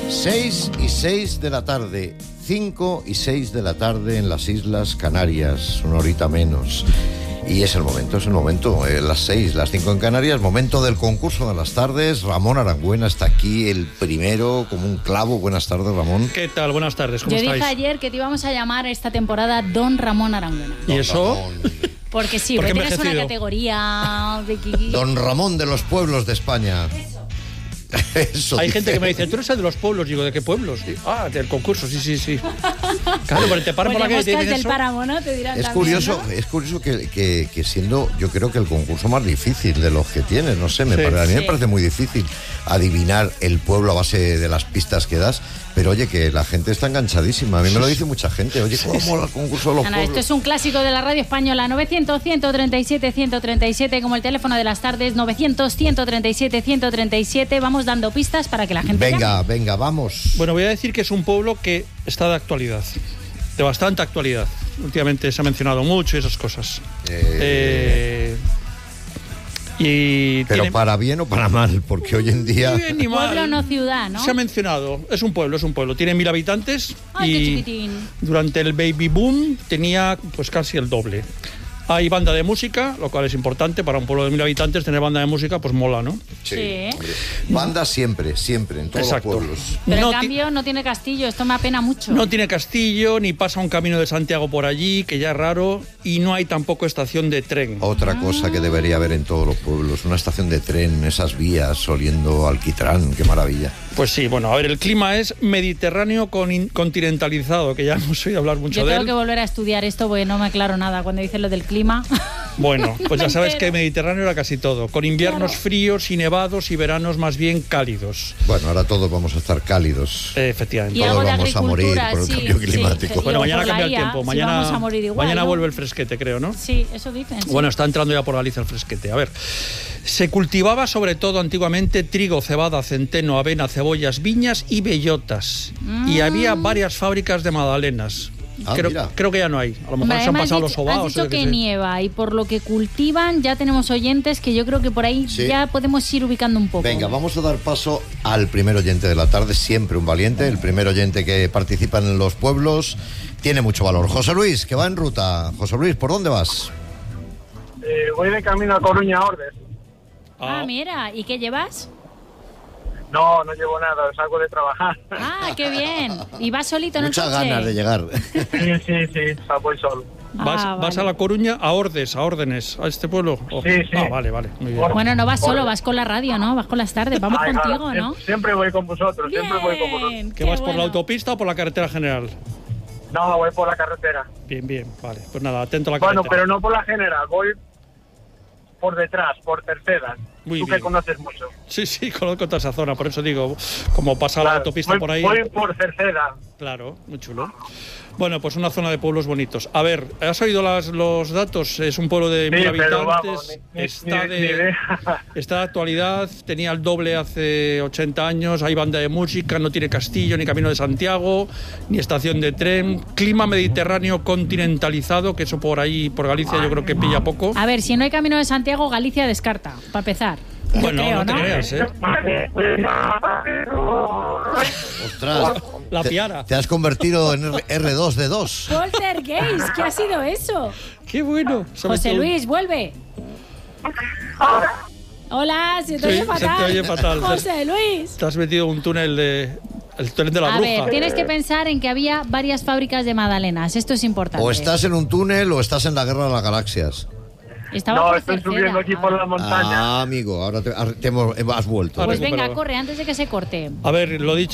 6 y 6 de la tarde, 5 y 6 de la tarde en las Islas Canarias, una horita menos. Y es el momento, las 6, las 5 en Canarias, momento del concurso de las tardes. Ramón Arangüena está aquí, el primero, como un clavo. Buenas tardes, Ramón. ¿Qué tal? Buenas tardes, ¿cómo estáis? Yo estáis? dije ayer que te íbamos a llamar esta temporada Don Ramón Arangüena. ¿Y eso? Porque sí, porque tienes una categoría de... Don Ramón de los pueblos de España. Eso Hay dice. gente que me dice, tú eres el de los pueblos. Digo, ¿de qué pueblos? Ah, del concurso, sí. Claro, pero te paran por la calle y te dicen del eso. Páramo, ¿no? Te dirán Es también, curioso, ¿no? es curioso que siendo, yo creo que el concurso más difícil de los que tienes, no sé, a mí me parece muy difícil adivinar el pueblo a base de las pistas que das, pero oye, que la gente está enganchadísima, a mí me lo dice mucha gente, oye, ¿cómo mola el concurso de los pueblos? Esto es un clásico de la radio española, 900-137-137, como el teléfono de las tardes, 900-137-137, vamos dando pistas para que la gente Venga, vamos. Bueno, voy a decir que es un pueblo que está de actualidad, de bastante actualidad. Últimamente se ha mencionado mucho y esas cosas. Pero para bien o para mal, porque hoy en día... Bien y mal. Pueblo no ciudad, ¿no? Se ha mencionado, es un pueblo. Tiene 1000 habitantes. Ay, qué y chiquitín. durante el baby boom tenía pues casi el doble. Hay banda de música, lo cual es importante para un pueblo de 1000 habitantes. Tener banda de música, pues mola, ¿no? Sí. Banda siempre, en todos Exacto. los pueblos. Pero en cambio no tiene castillo, esto me apena mucho. No tiene castillo, ni pasa un camino de Santiago por allí, que ya es raro, y no hay tampoco estación de tren. Otra cosa que debería haber en todos los pueblos, una estación de tren, esas vías oliendo a alquitrán, qué maravilla. Pues sí, bueno, a ver, el clima es mediterráneo continentalizado, que ya hemos oído hablar mucho Yo de tengo él. que volver a estudiar esto porque no me aclaro nada cuando dicen lo del clima. Bueno, pues ya sabes entero. que Mediterráneo era casi todo, con inviernos fríos y nevados y veranos más bien cálidos. Bueno, ahora todos vamos a estar cálidos. Efectivamente. Y Todos algo de vamos a morir agricultura, por el sí, cambio sí. climático. Bueno, Y mañana por la cambia el IA, tiempo, sí, mañana, vamos a morir igual, mañana ¿no? vuelve el fresquete, creo, ¿no? Sí, eso dicen. Sí. Bueno, está entrando ya por Galicia el fresquete. A ver, se cultivaba sobre todo antiguamente trigo, cebada, centeno, avena, cebollas, viñas y bellotas. Y había varias fábricas de magdalenas. Mira. Creo que ya no hay. A lo mejor se han pasado los sobaos. Has dicho que nieva y por lo que cultivan ya tenemos oyentes que yo creo que por ahí Sí. ya podemos ir ubicando un poco. Venga, vamos a dar paso al primer oyente de la tarde, siempre un valiente, el primer oyente que participa en los pueblos, tiene mucho valor. José Luis, que va en ruta. José Luis, ¿por dónde vas? Voy de camino a Coruña, Ordes. Mira, ¿y qué llevas? No llevo nada, salgo de trabajar. Qué bien. ¿Y vas solito en Muchas el coche? ganas de llegar. Sí, voy solo. ¿Vas a La Coruña, a Ordes, a Órdenes, a este pueblo? Sí. Vale, muy bien. Bueno, no vas solo, vas con la radio, ¿no? Vas con las tardes, vamos Ay, contigo, claro, ¿no? Siempre voy con vosotros, siempre voy con vosotros. Bien, ¿Que qué vas por la bueno. autopista o por la carretera general? No, voy por la carretera. Bien, vale. Pues nada, atento a la Bueno, carretera. pero no por la general, voy por detrás, por tercera. Muy Tú bien. que conoces mucho. Sí, conozco toda esa zona, por eso digo, como pasa la autopista voy, por ahí. Voy por Cerceda. Claro, muy chulo. Bueno, pues una zona de pueblos bonitos. A ver, ¿has oído los datos? Es un pueblo de 1000 pero habitantes. vamos, ni idea. Está de actualidad, tenía el doble hace 80 años, hay banda de música, no tiene castillo, ni camino de Santiago, ni estación de tren. Clima mediterráneo continentalizado, que eso por ahí, por Galicia, yo creo que pilla poco. A ver, si no hay camino de Santiago, Galicia descarta, para empezar. Bueno, creo, no te ¿no? creas, ¿eh? Ostras, La piara. te has convertido en R2D2. Poltergeist, ¿qué ha sido eso? ¡Qué bueno! José Luis, vuelve. Hola, se te Sí, oye se te fatal. oye fatal. José Luis. Te has metido en un túnel el túnel de la A bruja. ver, tienes que pensar en que había varias fábricas de magdalenas. Esto es importante. O estás en un túnel o estás en la guerra de las galaxias. Estaba No, por estoy Cerceda. subiendo aquí por la montaña. Amigo, ahora has vuelto. Pues recuperado. venga, corre antes de que se corte. A ver, lo dicho.